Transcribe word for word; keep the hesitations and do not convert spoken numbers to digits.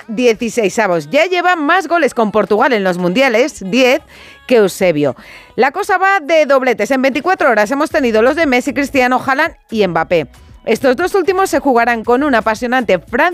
dieciseisavos. Ya lleva más goles con Portugal en los mundiales, diez, que Eusebio. La cosa va de dobletes. En veinticuatro horas hemos tenido los de Messi, Cristiano, Haaland y Mbappé. Estos dos últimos se jugarán con un apasionante Francia